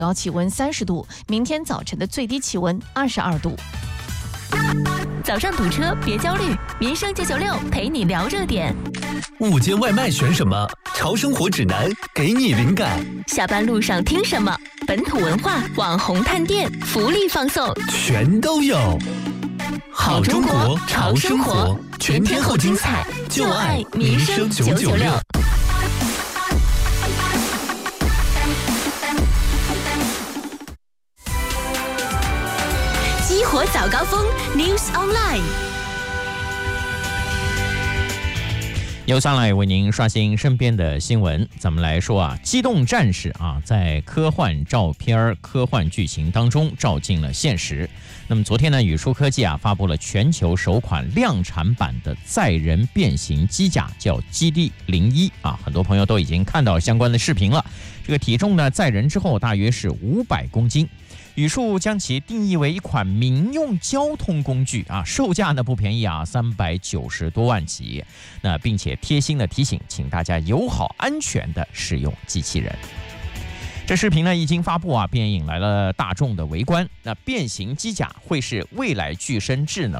高气温30度，明天早晨的最低气温22度。 早上堵车别焦虑，民生996陪你聊热点。 午间外卖选什么？潮生活指南给你灵感。 下班路上听什么？本土文化、网红探店、福利放送， 全都有。好中国潮生活，全天候精彩，就爱民生996。 激活早高峰 News Online。 由上来为您刷新身边的新闻，咱们来说啊，机动战士啊，在科幻照片、科幻剧情当中照进了现实。那么昨天呢，宇舒科技啊发布了全球首款量产版的载人变形机甲，叫基地01啊，很多朋友都已经看到相关的视频了。这个体重呢，载人之后大约是500公斤。宇舒将其定义为一款民用交通工具啊，售价呢不便宜啊，390多万起。那并且贴心的提醒，请大家友好安全的使用机器人。这视频呢一经发布啊，便引来了大众的围观。那变形机甲会是未来具身智能